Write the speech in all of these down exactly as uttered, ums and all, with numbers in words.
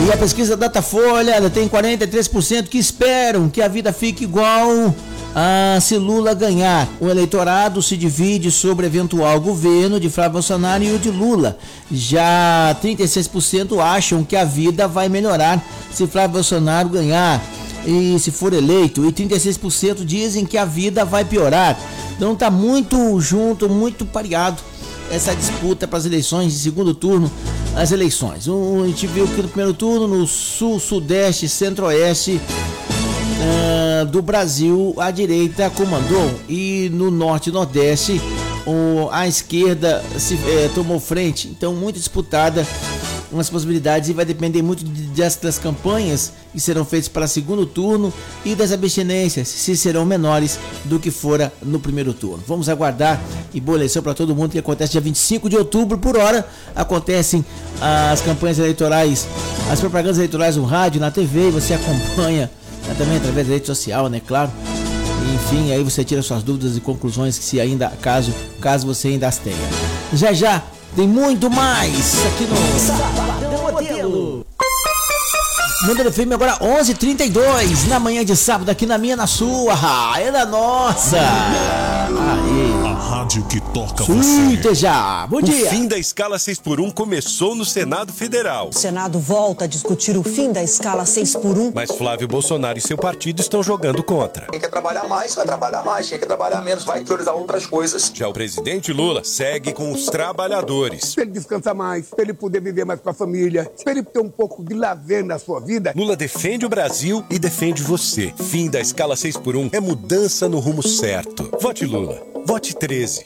E a pesquisa Datafolha, ela tem quarenta e três por cento que esperam que a vida fique igual a se Lula ganhar. O eleitorado se divide sobre eventual governo de Flávio Bolsonaro e o de Lula. Já trinta e seis por cento acham que a vida vai melhorar se Flávio Bolsonaro ganhar e se for eleito, e trinta e seis por cento dizem que a vida vai piorar. Então tá muito junto, muito pareado essa disputa para as eleições de segundo turno, as eleições. A gente viu que no primeiro turno, no sul, sudeste, centro-oeste uh, do Brasil, a direita comandou, e no norte e nordeste o, a esquerda se, eh, tomou frente. Então muito disputada umas possibilidades, e vai depender muito das, das campanhas que serão feitas para segundo turno e das abstinências, se serão menores do que fora no primeiro turno. Vamos aguardar, e boa eleição para todo mundo, que acontece dia vinte e cinco de outubro. Por hora acontecem as campanhas eleitorais, as propagandas eleitorais no rádio, na T V, e você acompanha, né, também através da rede social, né, claro. Enfim, aí você tira suas dúvidas e conclusões, que se ainda, caso, caso você ainda as tenha. Já já tem muito mais aqui no Sabadão Modelo. Modelo F M agora onze e trinta e dois, na manhã de sábado, aqui na minha, na sua, é da nossa. Aê. A rádio que toca Suíte você. Já. Bom dia. O fim da escala seis por um começou no Senado Federal. O Senado volta a discutir o fim da escala seis por um. Mas Flávio Bolsonaro e seu partido estão jogando contra. Quem quer trabalhar mais, vai trabalhar mais. Quem quer trabalhar menos, vai priorizar outras coisas. Já o presidente Lula segue com os trabalhadores. Para ele descansar mais, para ele poder viver mais com a família, para ele ter um pouco de lazer na sua vida. Lula defende o Brasil e defende você. Fim da escala seis por um é mudança no rumo certo. Vote Lula. Vote treze.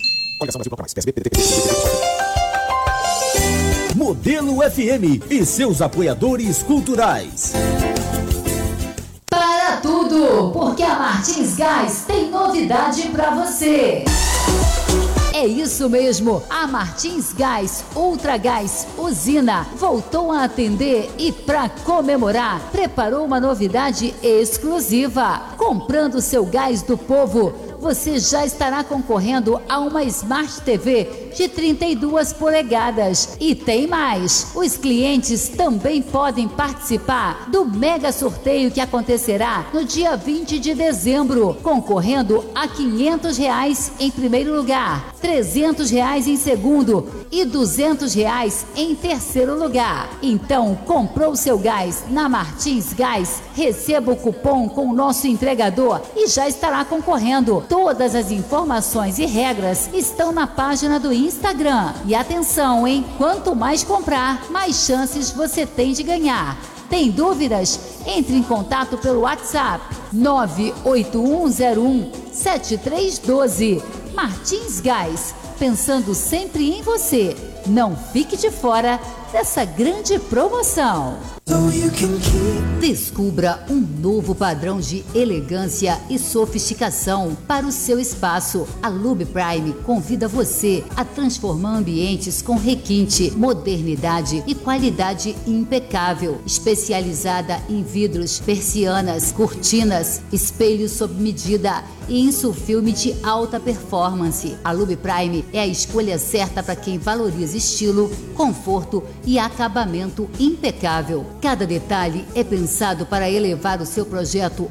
Modelo F M e seus apoiadores culturais. Para tudo, porque a Martins Gás tem novidade para você. É isso mesmo, a Martins Gás Ultra Gás Usina voltou a atender e, para comemorar, preparou uma novidade exclusiva. Comprando seu gás do povo, você já estará concorrendo a uma Smart T V de trinta e duas polegadas. E tem mais, os clientes também podem participar do mega sorteio que acontecerá no dia vinte de dezembro, concorrendo a quinhentos reais em primeiro lugar, trezentos reais em segundo e duzentos reais em terceiro lugar. Então, comprou seu gás na Martins Gás, receba o cupom com o nosso entregador e já estará concorrendo. Todas as informações e regras estão na página do Instagram. E atenção, hein? Quanto mais comprar, mais chances você tem de ganhar. Tem dúvidas? Entre em contato pelo WhatsApp nove oito um zero um sete três um dois. Martins Gás, pensando sempre em você. Não fique de fora dessa grande promoção. Descubra um novo padrão de elegância e sofisticação para o seu espaço. A Lube Prime convida você a transformar ambientes com requinte, modernidade e qualidade impecável. Especializada em vidros, persianas, cortinas, espelhos sob medida e insufilme de alta performance. A Lube Prime é a escolha certa para quem valoriza estilo, conforto e acabamento impecável. Cada detalhe é pensado para elevar o seu projeto